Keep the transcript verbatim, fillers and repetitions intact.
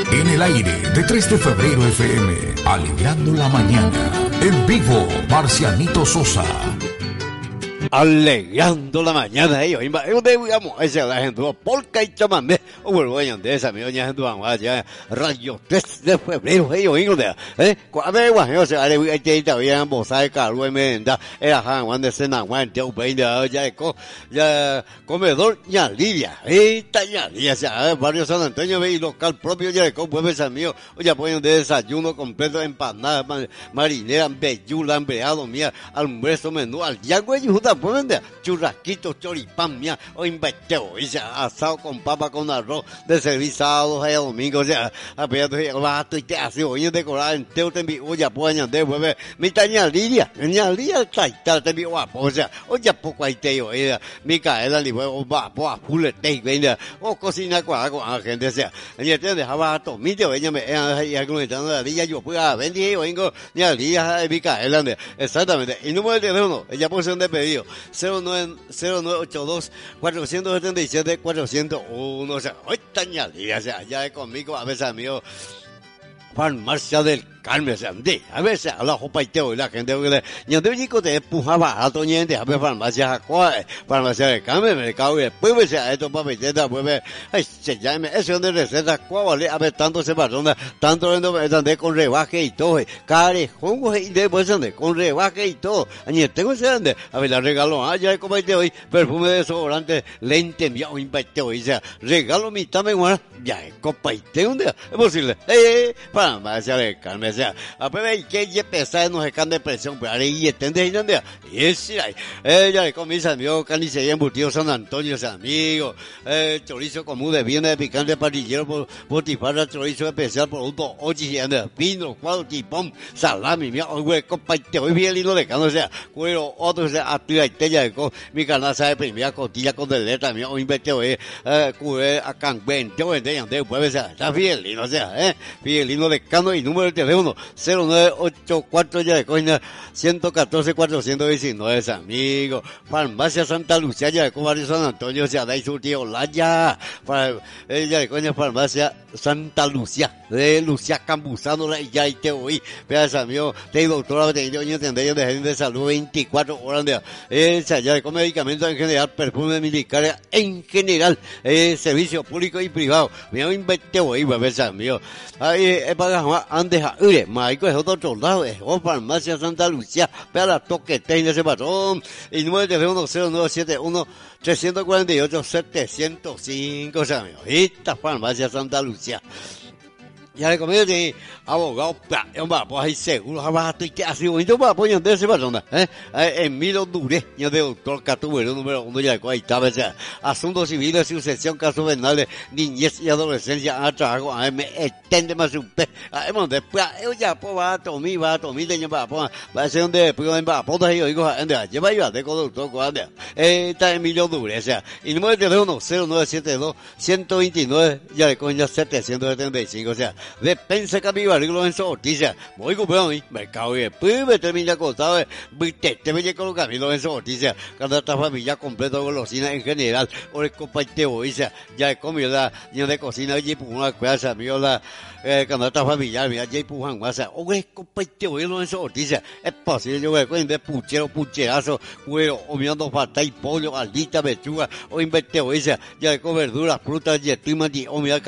En el aire de tres de febrero F M, alegrando la mañana. En vivo, Marcianito Sosa. Alegrando la mañana, ellos, yo digamos, ese la gente, polka y chamamé, o vuelvo a de esa, mi doña gente, ya, radio tres de febrero, ellos, ellos, eh, cuando yo, yo, se haré, hay que ir a ambos, hay que hablar, me da, era han, cuando se na, cuando te open, ya, ya, ya, comedor, ya, Lidia, esta, ya, ya, ya, barrio San Antonio, ve, y local propio, ya, con pueblos amigos, ya, ponen de desayuno completo, empanada, marinera, bellula, empleado, mía, almuerzo, menú, al yago, y justa, pueden de churrasquitos, choripán, mía, o inverteo, o sea, asado con papa con arroz, de servicio sábados a domingo, o sea, apenas vato y te hace hoy decorar en teo te envío, oye, pues añade, vuelve, mi taña Lidia, taña Lidia, taita, te envío guapo, o sea, oye, poco ahí te oye, Micaela, li vuelvo, va, pues, full te venga, o cocina con la gente, o sea, y te dejaba todo, mi teo, ella me, y argumentando la Lidia, yo pues, a vendí, yo vengo, ni a Lidia, Micaela, exactamente, y número de teléfono, ella puede ser un pedido, cero nueve ocho dos, cuatro siete siete, cuatro cero uno, o sea, hoy taña Lidia, o sea, ya es conmigo, a veces amigo, Farmacia del Carmen, o sea, de, a veces a la jopa y teo, y la gente, que yo te digo, te empujaba a todo gente, a ver, farmacia, a farmacia del Carmen, mercado, y después, o sea, esto para peteta, pues, ay, se llame, eso es donde recetas, cuál, a ver, tanto se patrona, tanto donde con rebaje y todo, carejón, y después donde con rebaje y todo, añe, tengo ese donde, a ver, la regalo, ah, ya es como hoy, perfume de desodorante, lente, mía, o inviteo, y sea, regalo mitad me guarda, ya es copa y teo, es posible, eh, farmacia del Carmen, o sea, a ver, que ya pesar no se can de presión, pero ahí entiende, ¿dónde? Y es, ella le comienza amigos, carnicería embutido San Antonio, ese amigo, eh, chorizo común de viene de picante parrillero, por, botifarra, chorizo especial, producto, oye, vino, cuadro, tipón, salami, mira, hoy, compa, te voy bien lindo de cano, o sea, cuero, otro, o sea, activa y tella de co, mi canasta de primera costilla con deleta, mira, hoy invete, eh, cubre, a cangben, te voy a entender, pues, o sea, está bien lindo, o sea, eh, bien lindo de cano y número de teléfono, cero nueve ocho cuatro ya de coña ciento catorce cuatrocientos diecinueve, amigo. Farmacia Santa Lucía ya de barrio San Antonio, se ha dado su tío Laya. Ella de coña farmacia Santa Lucía, de Lucía Campuzano, ya y te oí. Veas, amigo, te doctora, te digo, yo entendí de gente de salud veinticuatro horas de esa ya de con medicamentos en general, perfume militar en general, eh, servicio público y privado. Mira, invente hoy, veas, amigo. Ahí, es para antes a Ure, Maico es otro lado, es farmacia Santa Lucía, para la toquete en ese patrón, y número de teléfono cero nueve siete uno, tres cuatro ocho, siete cero cinco, o sea, amigo, esta farmacia Santa Lucía. Ya le comí de abogado, un papo ahí seguro, abajo y que así bonito para apoyar de esa persona, eh, Emilio Duré, yo de doctor Catubero, número uno, ya ahí estaba, ese asuntos civiles, sucesión, casos penales, niñez y adolescencia, a trabajo, a me extende más un pe, a hemos después, yo ya, pues va a tomar, va a tomar, de va a poner, va a ser donde después, va a poner, yo digo, ande, lleva yo, de con doctor, cuando, eh, está Emilio Duré, o sea, y número de teléfono cero nueve siete dos, uno dos nueve, ya le coña setecientos setenta y cinco, o sea, despensa Capibarico Lorenzo Ortiz, voy a comprar mi mercado y después me termina acostado, viste, te voy a colocar mi Lorenzo Ortiz, cada esta familia completa con golosina en general, o el comparteo, o sea, ya he comido la niña de cocina, y pues una casa, amigo, la, eh, cuando esta familia, mira, ya empujan guasa, o el comparteo, y Lorenzo Ortiz, es posible, yo voy a coger de puchero, pucherazo, cuero, o mirando falta y pollo, alita, pechuga, o inverteo, o sea, ya con verduras, frutas, y estoy o mira,